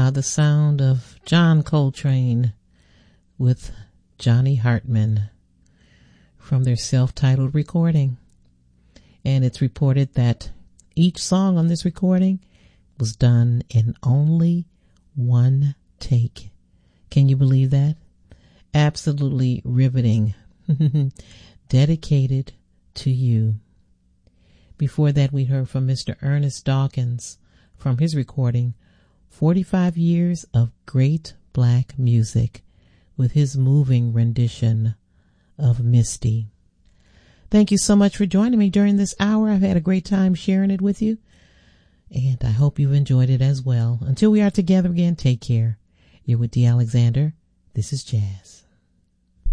The sound of John Coltrane with Johnny Hartman from their self-titled recording. And it's reported that each song on this recording was done in only one take. Can you believe that? Absolutely riveting. Dedicated to you. Before that, we heard from Mr. Ernest Dawkins from his recording, 45 Years of Great Black Music, with his moving rendition of Misty. Thank you so much for joining me during this hour. I've had a great time sharing it with you, and I hope you've enjoyed it as well. Until we are together again, take care. You're with Dee Alexander. This is Jazz.